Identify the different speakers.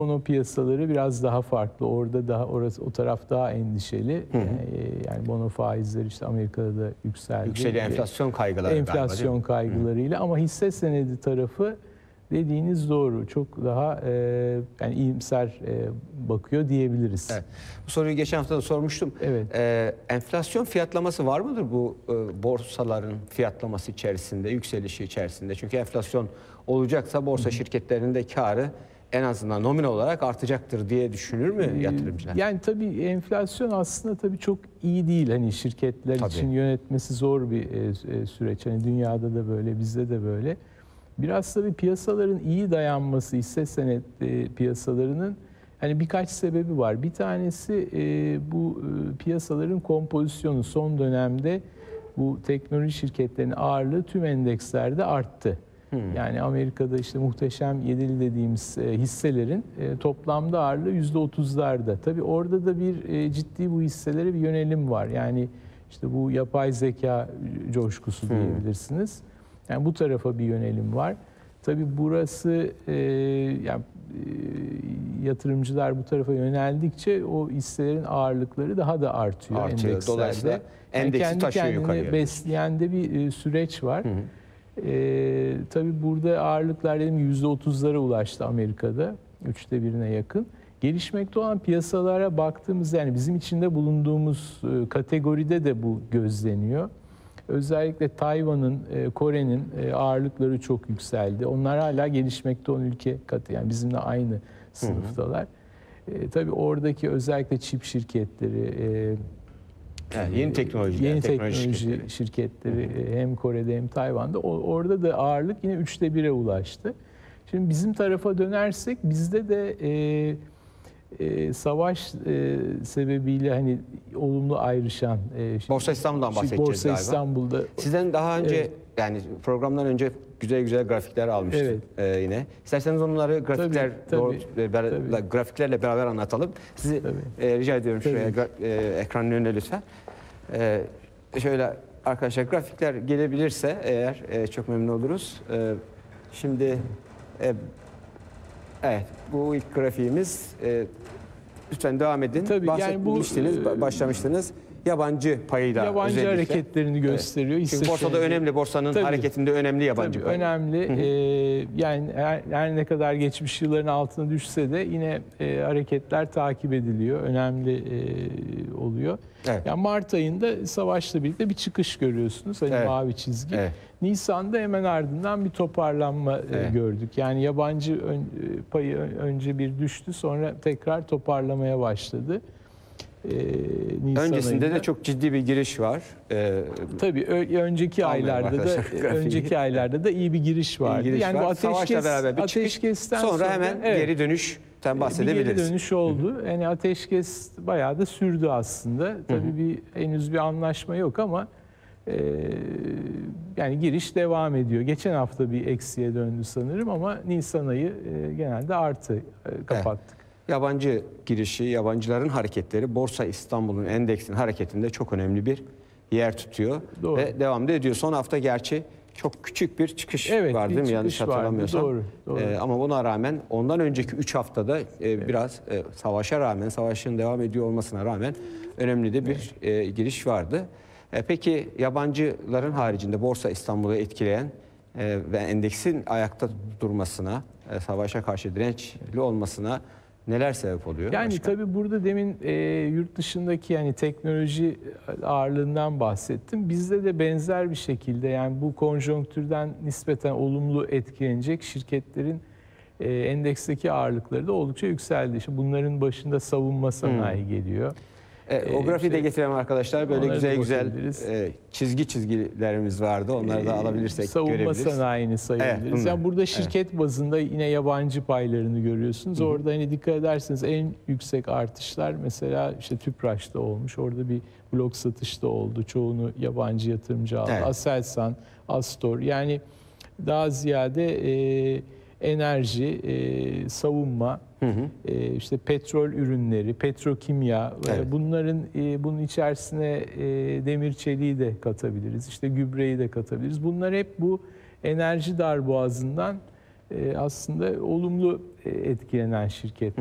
Speaker 1: Bono piyasaları biraz daha farklı. Orada daha o taraf daha endişeli. Yani bono faizleri işte Amerika'da da yükseldi.
Speaker 2: Yükseliyor enflasyon kaygıları
Speaker 1: enflasyon kaygılarıyla ama hisse senedi tarafı dediğiniz doğru. Çok daha yani iyimser bakıyor diyebiliriz.
Speaker 2: Evet. Bu soruyu geçen hafta da sormuştum.
Speaker 1: Evet.
Speaker 2: Enflasyon fiyatlaması var mıdır bu borsaların fiyatlaması içerisinde, yükselişi içerisinde? Çünkü enflasyon olacaksa borsa şirketlerinin de karı en azından nominal olarak artacaktır diye düşünür mü yatırımcılar?
Speaker 1: Yani tabii enflasyon aslında tabii çok iyi değil. Hani şirketler için yönetmesi zor bir süreç. Hani dünyada da böyle, bizde de böyle. Biraz tabii piyasaların iyi dayanması, hisse senet piyasalarının hani birkaç sebebi var. Bir tanesi bu piyasaların kompozisyonu son dönemde bu teknoloji şirketlerinin ağırlığı tüm endekslerde arttı. Yani Amerika'da işte muhteşem yedili dediğimiz hisselerin toplamda ağırlığı %30'larda. Tabii orada da bir ciddi bu hisselere bir yönelim var. Yani işte bu yapay zeka coşkusu diyebilirsiniz. Yani bu tarafa bir yönelim var. Tabii burası yani yatırımcılar bu tarafa yöneldikçe o hisselerin ağırlıkları daha da artıyor endekslerde.
Speaker 2: Dolayısıyla endeksi
Speaker 1: yani
Speaker 2: taşıyor yukarıya.
Speaker 1: kendini besleyen de bir süreç var. Tabii burada ağırlıklar dedim %30'lara ulaştı Amerika'da. 1/3'e yakın. Gelişmekte olan piyasalara baktığımız yani bizim içinde bulunduğumuz kategoride de bu gözleniyor. Özellikle Tayvan'ın, Kore'nin ağırlıkları çok yükseldi. Onlar hala gelişmekte olan ülke katı. Yani bizimle aynı sınıftalar. Tabii oradaki özellikle çip şirketleri,
Speaker 2: yeni teknoloji
Speaker 1: şirketleri hem Kore'de hem Tayvan'da orada da ağırlık yine 1/3'e ulaştı. Şimdi bizim tarafa dönersek bizde de savaş sebebiyle hani olumlu ayrışan
Speaker 2: Borsa İstanbul'dan bahsedeceğiz
Speaker 1: Borsa
Speaker 2: galiba.
Speaker 1: İstanbul'da.
Speaker 2: Sizden daha önce yani programdan önce güzel grafikler almıştık yine. İsterseniz onları grafiklerle beraber anlatalım. Sizi rica ediyorum şuraya ekranın önüne lütfen. Şöyle arkadaşlar grafikler gelebilirse eğer çok memnun oluruz. Şimdi evet bu ilk grafiğimiz. Lütfen devam edin.
Speaker 1: Tabii,
Speaker 2: başlamıştınız. Yabancı payıyla
Speaker 1: yabancı
Speaker 2: özellikle
Speaker 1: hareketlerini gösteriyor.
Speaker 2: Çünkü borsada önemli, borsanın hareketinde önemli yabancı pay.
Speaker 1: Önemli. Yani her ne kadar geçmiş yılların altına düşse de yine hareketler takip ediliyor. Önemli oluyor. Evet. Yani Mart ayında savaşla birlikte bir çıkış görüyorsunuz. Hani mavi çizgi. Evet. Nisan'da hemen ardından bir toparlanma gördük. Yani yabancı payı önce bir düştü, sonra tekrar toparlamaya başladı.
Speaker 2: Öncesinde
Speaker 1: ayında.
Speaker 2: de çok ciddi bir giriş var.
Speaker 1: Tabii önceki aylarda da iyi bir giriş vardı.
Speaker 2: Yani bu savaşla beraber bir çıkış, sonra hemen geri dönüşten bahsedebiliriz.
Speaker 1: Bir geri dönüş oldu. Yani ateşkes bayağı da sürdü aslında. Tabii henüz bir anlaşma yok ama yani giriş devam ediyor. Geçen hafta bir eksiye döndü sanırım ama Nisan ayı genelde artı kapattık.
Speaker 2: Evet. Yabancı girişi, yabancıların hareketleri Borsa İstanbul'un endeksinin hareketinde çok önemli bir yer tutuyor. Doğru. Ve devam da ediyor. Son hafta gerçi çok küçük bir çıkış var değil mi? Yanlış hatırlamıyorsam.
Speaker 1: Doğru.
Speaker 2: Ama buna rağmen ondan önceki 3 haftada biraz savaşın devam ediyor olmasına rağmen önemli de bir giriş vardı. Peki yabancıların haricinde Borsa İstanbul'u etkileyen ve endeksin ayakta durmasına, savaşa karşı dirençli olmasına neler sebep oluyor?
Speaker 1: Yani tabii burada demin yurt dışındaki yani teknoloji ağırlığından bahsettim. Bizde de benzer bir şekilde yani bu konjonktürden nispeten olumlu etkilenecek şirketlerin endeksteki ağırlıkları da oldukça yükseldi. İşte bunların başında savunma sanayi geliyor.
Speaker 2: O grafiği de getirelim arkadaşlar. Böyle güzel çizgilerimiz vardı. Onları da alabilirsek
Speaker 1: savunma sanayini sayabiliriz. Yani burada şirket bazında yine yabancı paylarını görüyorsunuz. Orada hani dikkat ederseniz en yüksek artışlar mesela işte Tüpraş'ta olmuş. Orada bir blok satışta oldu. Çoğunu yabancı yatırımcı aldı. Aselsan, Astor yani daha ziyade enerji, savunma, işte petrol ürünleri, petrokimya, bunun içerisine demir çeliği de katabiliriz, işte gübreyi de katabiliriz. Bunlar hep bu enerji darboğazından aslında olumlu etkilenen şirketler.